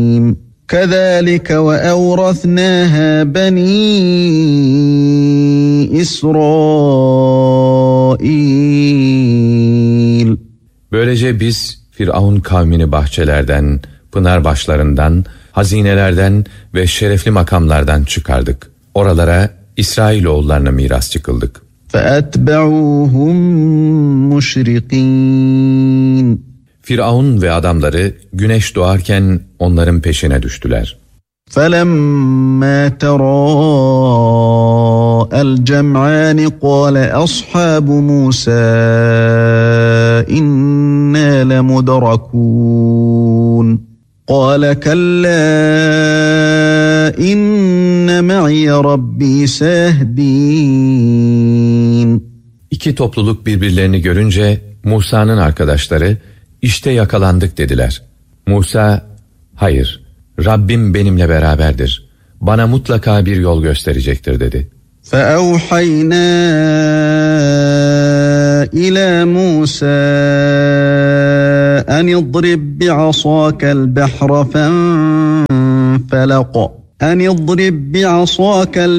كَذَٰلِكَ وَأَوْرَثْنَاهَا بَنِي İsrail. Böylece biz Firavun kavmini bahçelerden, pınar başlarından, hazinelerden ve şerefli makamlardan çıkardık. Oralara İsrailoğullarına mirasçı kıldık. فَأَتْبَعُوهُمْ مُشْرِقِينَ. Firavun ve adamları güneş doğarken onların peşine düştüler. فَلَمَّا تَرَاءَى الْجَمْعَانِ قَالَ أَصْحَابُ مُوسَى إِنَّا لَمُدْرَكُونَ قَالَ كَلَّا إِنَّ مَعِيَ رَبِّي سَيَهْدِينِ. İki topluluk birbirlerini görünce Musa'nın arkadaşları işte yakalandık dediler. Musa, hayır, Rabbim benimle beraberdir. Bana mutlaka bir yol gösterecektir dedi. فَأَوْحَيْنَا إِلَى مُوسَى أَنِ اضْرِبْ بِعَصَاكَ الْبَحْرَ فَانْفَلَقَ